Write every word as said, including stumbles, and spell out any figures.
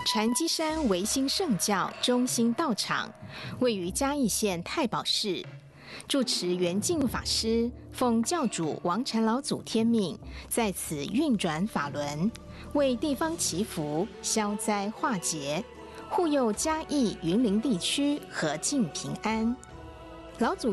禅机山维新圣教中心道场位于嘉义县太保市，住持圆净法师奉教主王禅老祖天命，在此运转法轮，为地方祈福、消灾化劫，护佑嘉义云林地区和静平安。老祖